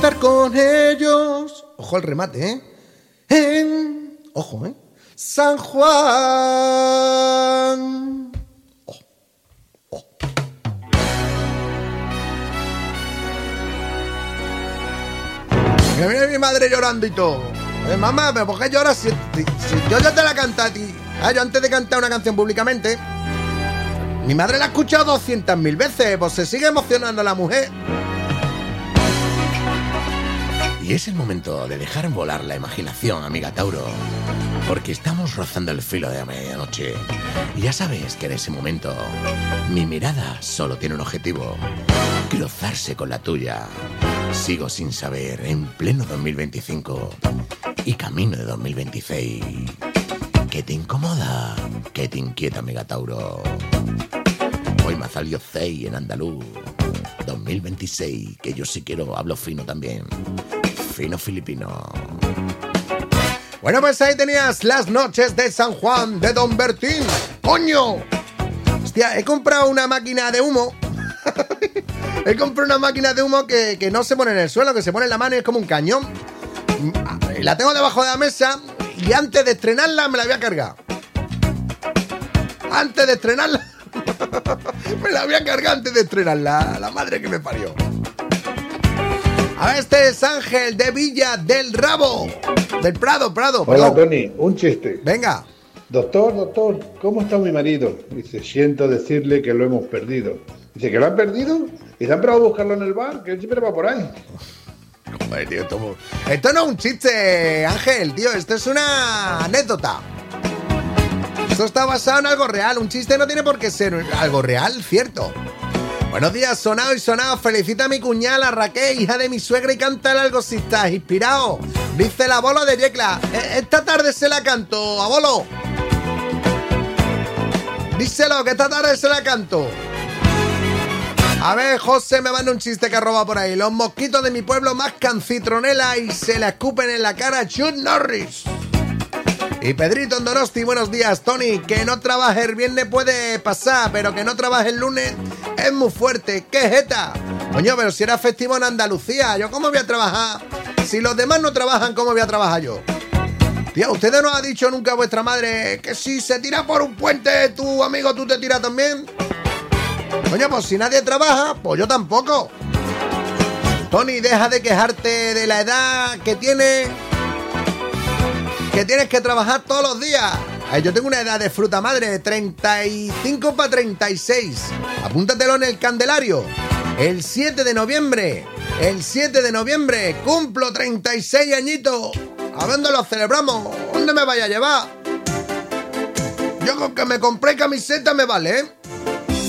estar con ellos. Ojo al remate, Ojo, San Juan. Que viene mi madre llorando y todo. Mamá, ¿pero por qué lloras si yo ya te la canté a ti? Yo antes de cantar una canción públicamente, mi madre la ha escuchado 200.000 veces, pues se sigue emocionando la mujer. Y es el momento de dejar volar la imaginación, amiga Tauro, porque estamos rozando el filo de la medianoche. Y ya sabes que en ese momento mi mirada solo tiene un objetivo: cruzarse con la tuya. Sigo sin saber, en pleno 2025 y camino de 2026. ¿Qué te incomoda? ¿Qué te inquieta, amiga Tauro? Hoy me ha salido 6 en andaluz. 2026, que yo sí quiero, hablo fino también. Fino filipino. Bueno, pues ahí tenías las noches de San Juan de Don Bertín. ¡Coño! Hostia, he comprado una máquina de humo. He comprado una máquina de humo que no se pone en el suelo, que se pone en la mano y es como un cañón. La tengo debajo de la mesa y antes de estrenarla me la voy a cargar. Antes de estrenarla me la voy a cargar antes de estrenarla. La madre que me parió. A ver, este es Ángel de Villa del Rabo. Del Prado. Hola, Tony, un chiste. Venga. Doctor, ¿cómo está mi marido? Dice, siento decirle que lo hemos perdido. Dice, ¿que lo han perdido? ¿Y se han probado a buscarlo en el bar? Que él siempre va por ahí. Joder, tío, esto no es un chiste, Ángel, tío. Esto es una anécdota. Esto está basado en algo real. Un chiste no tiene por qué ser algo real, cierto. Buenos días, sonado y sonado. Felicita a mi cuñada, la Raquel, hija de mi suegra, y cántale algo si estás inspirado. Dice el abuelo de Yecla. Esta tarde se la canto, abuelo. Díselo, que esta tarde se la canto. A ver, José me manda un chiste que roba por ahí. Los mosquitos de mi pueblo mascan citronela y se la escupen en la cara a Chuck Norris. Y Pedrito en Donosti, buenos días, Tony. Que no trabaje el viernes puede pasar, pero que no trabaje el lunes es muy fuerte. ¡Qué jeta! Coño, pero si era festivo en Andalucía, ¿yo cómo voy a trabajar? Si los demás no trabajan, ¿cómo voy a trabajar yo? Tía, ¿ustedes no ha dicho nunca a vuestra madre que si se tira por un puente tu amigo, tú te tiras también? Coño, pues si nadie trabaja, pues yo tampoco. Tony, deja de quejarte de la edad que tienes, que tienes que trabajar todos los días. Ay, yo tengo una edad de fruta madre, 35 para 36. Apúntatelo en el Candelario. El 7 de noviembre, cumplo 36 añitos. ¿A dónde lo celebramos? ¿Dónde me vaya a llevar? Yo con que me compré camiseta me vale, ¿eh?